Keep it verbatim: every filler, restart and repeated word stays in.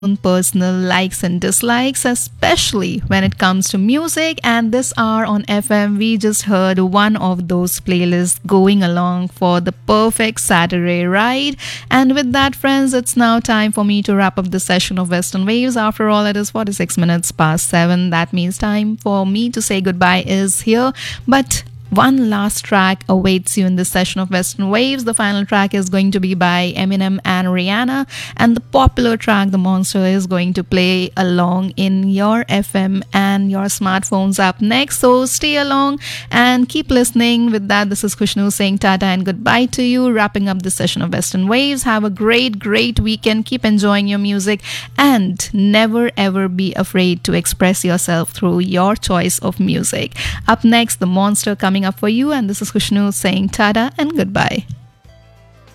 own personal likes and dislikes, especially when it comes to music. And this hour on F M, we just heard one of those playlists going along for the perfect Saturday ride. And with that, friends, it's now time for me to wrap up this session of Western Waves. After all, it is forty-six minutes past seven. That means time for me to say goodbye is here. But one last track awaits you in this session of Western Waves. The final track is going to be by Eminem and Rihanna, and the popular track The Monster is going to play along in your F M and your smartphones up next. So stay along and keep listening. With that, this is Kushnu saying tata and goodbye to you, wrapping up this session of Western Waves. Have a great, great weekend. Keep enjoying your music and never ever be afraid to express yourself through your choice of music. Up next, The Monster coming up for you, and this is Kushnu saying tada and goodbye.